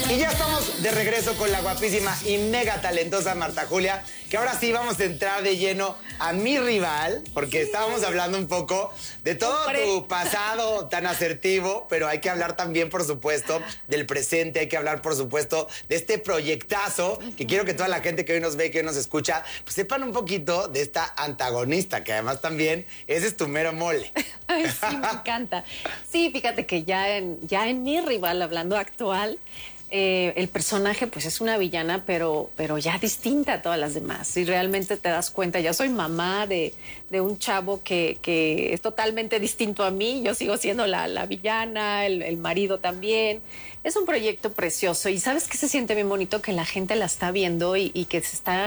Y ya estamos de regreso con la guapísima y mega talentosa Marta Julia, que ahora sí vamos a entrar de lleno a mi rival, porque estábamos hablando un poco de todo tu pasado tan asertivo, pero hay que hablar también, por supuesto, del presente, hay que hablar, por supuesto, de este proyectazo, que quiero que toda la gente que hoy nos ve, que hoy nos escucha, pues sepan un poquito de esta antagonista, que además también ese es tu mero mole. Ay, sí, me encanta. Sí, fíjate que ya en mi rival, hablando actual, el personaje pues es una villana, pero ya distinta a todas las demás. Y realmente te das cuenta, ya soy mamá de un chavo que es totalmente distinto a mí. Yo sigo siendo la villana, el marido también. Es un proyecto precioso y ¿sabes qué se siente bien bonito? Que la gente la está viendo y que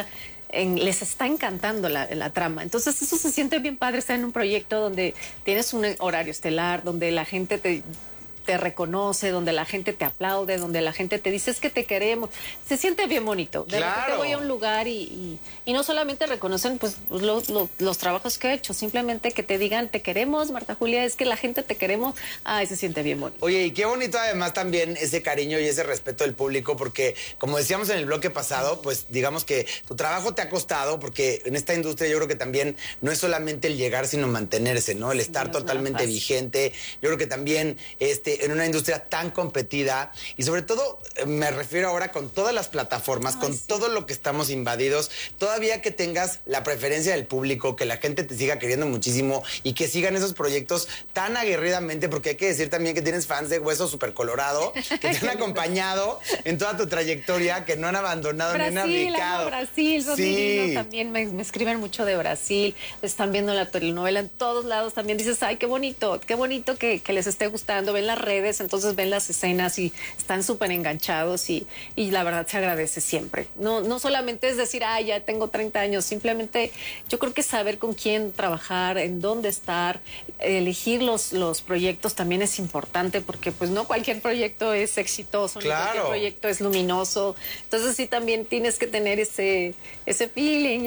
les está encantando la trama. Entonces eso se siente bien padre, estar en un proyecto donde tienes un horario estelar, donde la gente te reconoce, donde la gente te aplaude, donde la gente te dice es que te queremos. Se siente bien bonito. De repente voy a un lugar y no solamente reconocen pues los trabajos que he hecho, simplemente que te digan te queremos, Marta Julia, es que la gente te queremos. Ay, se siente bien bonito. Oye, y qué bonito además también ese cariño y ese respeto del público, porque como decíamos en el bloque pasado, pues digamos que tu trabajo te ha costado, porque en esta industria yo creo que también no es solamente el llegar, sino mantenerse, ¿no? El estar totalmente vigente. Yo creo que también en una industria tan competida y sobre todo me refiero ahora con todas las plataformas, todo lo que estamos invadidos, todavía que tengas la preferencia del público, que la gente te siga queriendo muchísimo y que sigan esos proyectos tan aguerridamente, porque hay que decir también que tienes fans de Hueso Super Colorado que te han acompañado en toda tu trayectoria, que no han abandonado ni han abdicado. Brasil, son divinos, también me escriben mucho de Brasil, están viendo la telenovela en todos lados, también dices, ay, qué bonito que les esté gustando, ven las redes, entonces ven las escenas y están súper enganchados y la verdad se agradece siempre. No solamente es decir, ay, ya tengo 30 años, simplemente yo creo que saber con quién trabajar, en dónde estar, elegir los proyectos también es importante porque pues no cualquier proyecto es exitoso, no cualquier proyecto es luminoso. Entonces sí también tienes que tener ese feeling,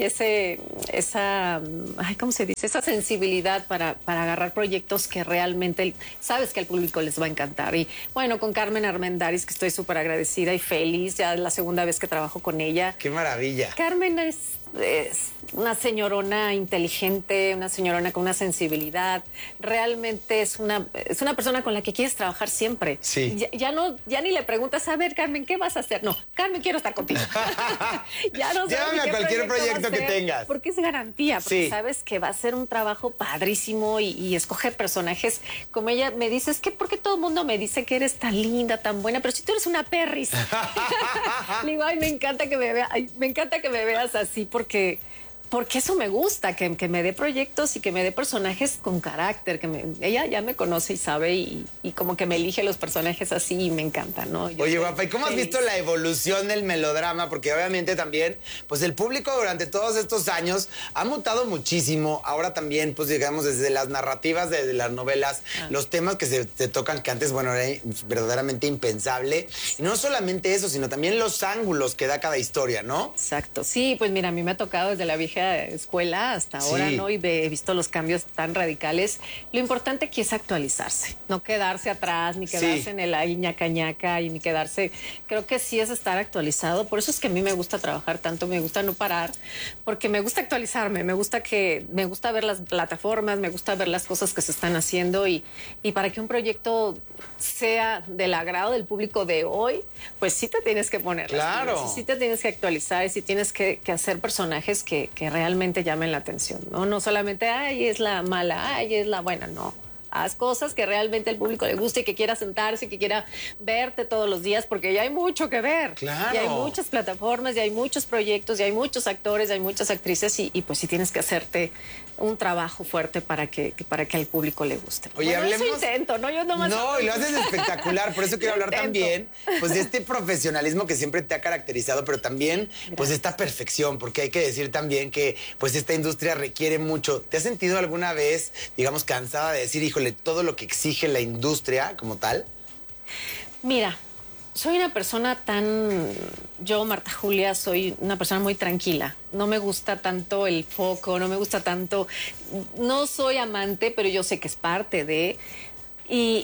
¿cómo se dice? Esa sensibilidad para agarrar proyectos que realmente sabes que al público les va a encantar. Y bueno, con Carmen Armendáriz, que estoy súper agradecida y feliz, ya es la segunda vez que trabajo con ella. ¡Qué maravilla! Carmen es una señorona inteligente, una señorona con una sensibilidad. Realmente es una persona con la que quieres trabajar siempre. Sí. Ya ni le preguntas, a ver, Carmen, ¿qué vas a hacer? No, Carmen, quiero estar contigo. Ya no llévame a cualquier proyecto que tengas. Porque es garantía, porque sabes que va a ser un trabajo padrísimo y escoge personajes como ella me dice, es que porque todo el mundo me dice que eres tan linda, tan buena, pero si tú eres una perris. Le digo, ay, me encanta que me veas así, porque eso me gusta, que me dé proyectos y que me dé personajes con carácter, ella ya me conoce y sabe y como que me elige los personajes así y me encanta, ¿no? Oye, guapa, ¿y cómo has visto la evolución del melodrama? Porque obviamente también, pues el público durante todos estos años ha mutado muchísimo. Ahora también, pues digamos, desde las narrativas, desde las novelas, los temas que se tocan que antes, bueno, era verdaderamente impensable. Y no solamente eso, sino también los ángulos que da cada historia, ¿no? Exacto. Sí, pues mira, a mí me ha tocado desde la vieja escuela hasta ahora, ¿no? Y he visto los cambios tan radicales. Lo importante aquí es actualizarse, no quedarse atrás, ni quedarse en el ahí ñaca y ni quedarse. Creo que sí es estar actualizado. Por eso es que a mí me gusta trabajar tanto, me gusta no parar, porque me gusta actualizarme, me gusta ver las plataformas, me gusta ver las cosas que se están haciendo y para que un proyecto sea del agrado del público de hoy, pues sí te tienes que poner. Claro. Sí te tienes que actualizar y sí tienes que hacer personajes que realmente llamen la atención, ¿no? No solamente, ay, es la mala, ay, es la buena, no. Haz cosas que realmente al público le guste y que quiera sentarse y que quiera verte todos los días, porque ya hay mucho que ver. Claro. Y hay muchas plataformas, y hay muchos proyectos, y hay muchos actores, y hay muchas actrices, y pues sí tienes que hacerte un trabajo fuerte para que al público le guste. Oye, bueno, hablemos... Eso intento, ¿no? Yo nomás... No, y lo haces espectacular, por eso quiero hablar también, pues, de este profesionalismo que siempre te ha caracterizado, pero también, pues, esta perfección, porque hay que decir también que, pues, esta industria requiere mucho. ¿Te has sentido alguna vez, digamos, cansada de decir, híjole, todo lo que exige la industria como tal? Mira, soy una persona yo, Marta Julia, soy una persona muy tranquila. No me gusta tanto el foco, no me gusta tanto, no soy amante, pero yo sé que es parte de, y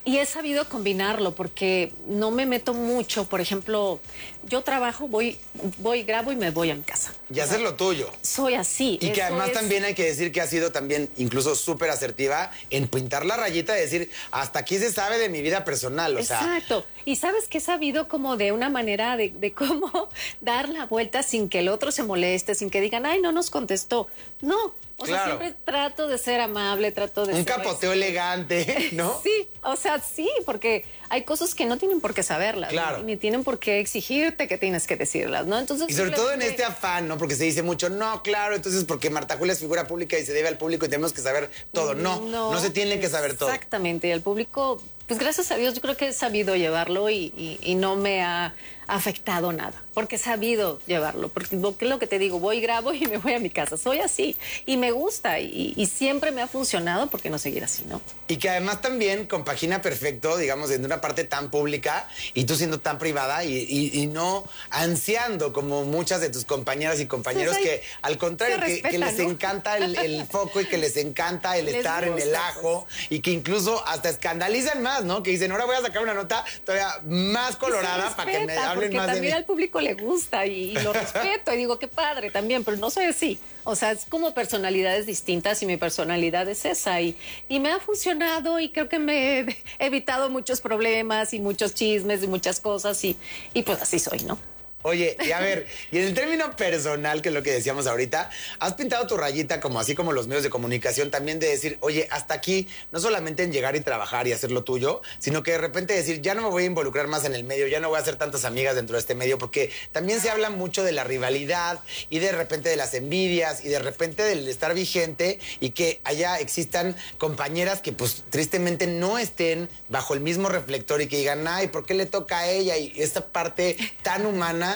Y he sabido combinarlo porque no me meto mucho. Por ejemplo, yo trabajo, voy, grabo y me voy a mi casa. Y hacer lo tuyo. Soy así. Y que además también hay que decir que ha sido también incluso súper asertiva en pintar la rayita y decir, hasta aquí se sabe de mi vida personal. Exacto. Y sabes que he sabido como de una manera de cómo dar la vuelta sin que el otro se moleste, sin que digan, ay, no nos contestó. No. O sea, siempre trato de ser amable, trato de un capoteo elegante, ¿no? Sí, o sea, sí, porque hay cosas que no tienen por qué saberlas, claro, ni tienen por qué exigirte que tienes que decirlas, ¿no? Entonces, y sobre todo en este afán, ¿no? Porque se dice mucho, no, claro, entonces porque Marta Julia es figura pública y se debe al público y tenemos que saber todo. No se tiene que saber todo. Exactamente, y el público, pues gracias a Dios, yo creo que he sabido llevarlo y no me ha afectado nada, porque he sabido llevarlo, porque es lo que te digo, voy, grabo y me voy a mi casa, soy así, y me gusta, y siempre me ha funcionado, ¿por qué no seguir así, no? Y que además también compagina perfecto, digamos, en una parte tan pública y tú siendo tan privada y no ansiando como muchas de tus compañeras y compañeros que al contrario, que les encanta el foco y que les encanta el estar en el ajo y que incluso hasta escandalizan más, ¿no? Que dicen, ahora voy a sacar una nota todavía más colorada para que me hablen más de mí. Porque también al público le gusta y lo respeto y digo, qué padre también, pero no soy así. O sea, es como personalidades distintas y mi personalidad es esa y me ha funcionado y creo que me he evitado muchos problemas y muchos chismes y muchas cosas y pues así soy, ¿no? Oye, y a ver, y en el término personal, que es lo que decíamos ahorita, has pintado tu rayita como así como los medios de comunicación también de decir, oye, hasta aquí, no solamente en llegar y trabajar y hacer lo tuyo, sino que de repente decir, ya no me voy a involucrar más en el medio, ya no voy a hacer tantas amigas dentro de este medio, porque también se habla mucho de la rivalidad y de repente de las envidias y de repente del estar vigente y que allá existan compañeras que pues tristemente no estén bajo el mismo reflector y que digan, ay, ¿por qué le toca a ella? Y esta parte tan humana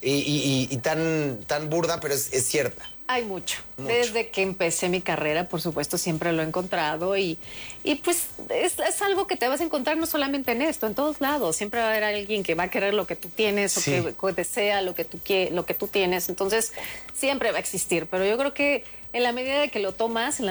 y tan burda, pero es cierta. Hay mucho. Desde que empecé mi carrera, por supuesto, siempre lo he encontrado y pues es algo que te vas a encontrar no solamente en esto, en todos lados. Siempre va a haber alguien que va a querer lo que tú tienes o que desea lo que tú tienes. Entonces, siempre va a existir. Pero yo creo que en la medida de que lo tomas,